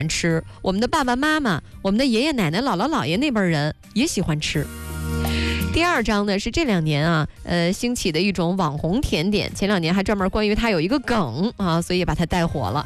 吃，我们的爸爸妈妈、我们的爷爷奶奶、姥姥姥爷那辈人也喜欢吃。第二章呢是这2年啊，兴起的一种网红甜点，前2年还专门关于它有一个梗啊，所以把它带火了。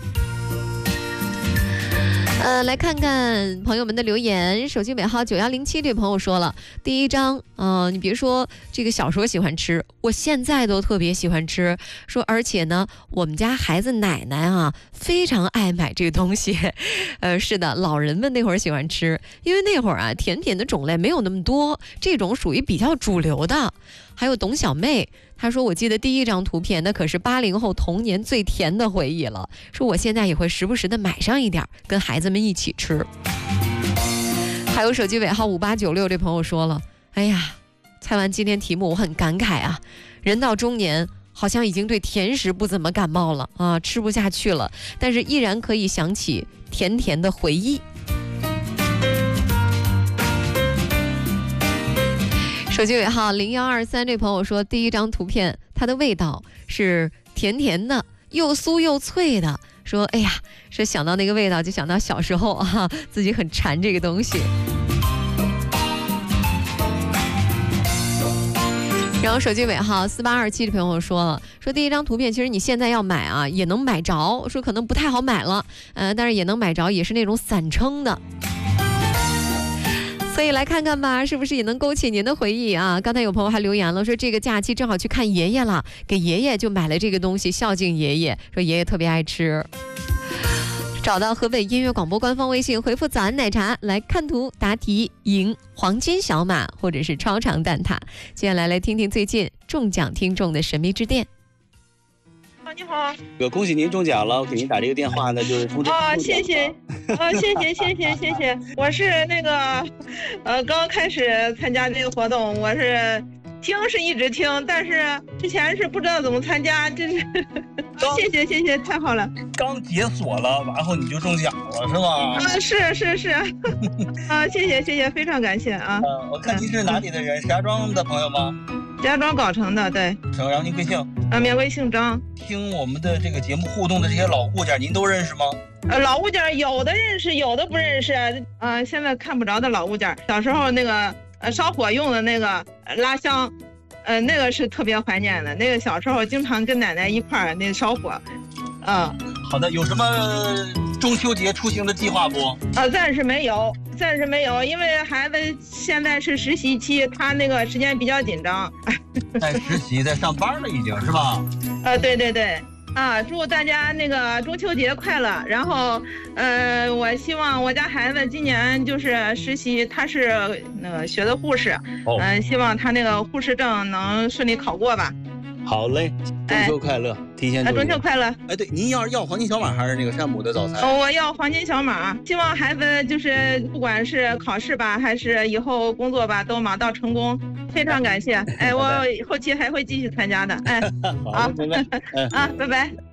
来看看朋友们的留言，手机尾号9107这朋友说了，第一章，你别说这个小时候喜欢吃，我现在都特别喜欢吃，说而且呢，我们家孩子奶奶啊非常爱买这个东西，是的，老人们那会儿喜欢吃，因为那会儿啊甜点的种类没有那么多，这种属于比较主流的。还有董小妹，她说我记得第一张图片那可是80后童年最甜的回忆了，说我现在也会时不时的买上一点跟孩子们一起吃。还有手机尾号5896这朋友说了，哎呀，猜完今天题目我很感慨啊，人到中年好像已经对甜食不怎么感冒了啊，吃不下去了，但是依然可以想起甜甜的回忆。手机尾号0123这朋友说，第一张图片它的味道是甜甜的，又酥又脆的，说哎呀，是想到那个味道就想到小时候啊，自己很馋这个东西。然后手机尾号4827的朋友说了，说第一张图片其实你现在要买啊也能买着，说可能不太好买了，但是也能买着，也是那种散称的。所以来看看吧，是不是也能勾起您的回忆啊？刚才有朋友还留言了，说这个假期正好去看爷爷了，给爷爷就买了这个东西孝敬爷爷，说爷爷特别爱吃。找到河北音乐广播官方微信，回复早安奶茶来看图答题，赢黄金小马或者是超长蛋挞。接下来来听听最近中奖听众的神秘之电。 你好， 恭喜您中奖了！我给您打这个电话呢，就是通知。 谢谢，谢谢。我是那个，刚开始参加这个活动，我是是一直听，但是之前是不知道怎么参加，真是。谢谢，太好了。 刚解锁了，然后你就中奖了，是吧？ 是。谢谢，非常感谢啊。 我看您是哪里的人？石家庄的朋友吗？ 石家庄藁城的，对。 然后您贵姓？ 免贵姓张。 听我们的这个节目互动的这些老物件，您都认识吗？ 老物件有的认识，有的不认识。现在看不着的老物件，小时候那个烧火用的那个拉香，那个是特别怀念的。那个小时候经常跟奶奶一块儿那烧火。 好的，有什么中秋节出行的计划不？ 暂时没有，因为孩子现在是实习期，他那个时间比较紧张。 在实习，在上班了，已经是吧？ 对。祝大家那个中秋节快乐。然后，我希望我家孩子今年就是实习，他是那个学的护士，希望他那个护士证能顺利考过吧。 好嘞，中秋快乐！提前祝中秋快乐！ 对，您要黄金小马还是那个山姆的早餐？ 我要黄金小马，希望孩子就是不管是考试吧，还是以后工作吧，都马到成功。非常感谢，我后期还会继续参加的。好， 拜拜。 拜拜。